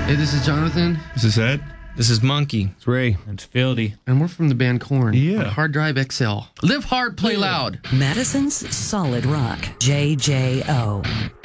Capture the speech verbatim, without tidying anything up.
Hey, this is Jonathan. This is Ed. This is Monkey. It's Ray. It's Fieldy. And we're from the band Korn. Yeah. On Hard Drive X L. Live hard, play loud. Madison's Solid Rock. J J O.